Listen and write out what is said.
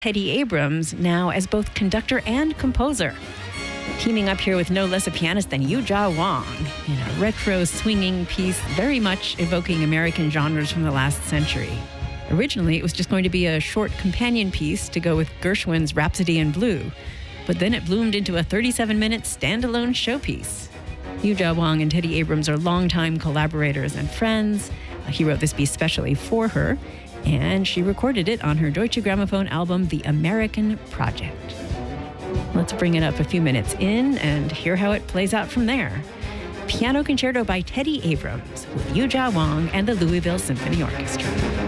Teddy Abrams, now as both conductor and composer. Teaming up here with no less a pianist than Yu-Ja Wang in a retro swinging piece very much evoking American genres from the last century. Originally, it was just going to be a short companion piece to go with Gershwin's Rhapsody in Blue, but then it bloomed into a 37-minute standalone showpiece. Yu-Ja Wang and Teddy Abrams are longtime collaborators and friends. He wrote this piece specially for her, and she recorded it on her Deutsche Grammophon album, The American Project. Let's bring it up a few minutes in and hear how it plays out from there. Piano Concerto by Teddy Abrams with Yu-Ja Wang and the Louisville Symphony Orchestra.